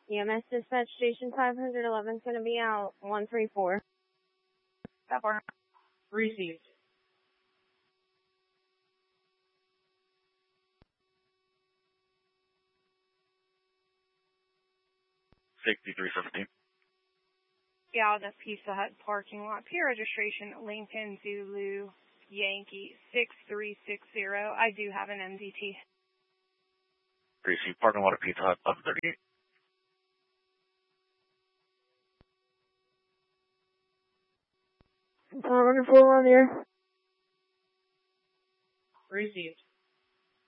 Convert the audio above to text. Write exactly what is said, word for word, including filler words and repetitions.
E M S dispatch station five eleven is going to be out one three four. That bar. Received. sixty-three seventeen. Yeah, the Pizza Hut parking lot. P registration, Lincoln Zulu Yankee six three six zero. I do have an M D T. Received. Parking lot of Pizza Hut, eleven thirty-eight. one four on the air. Received.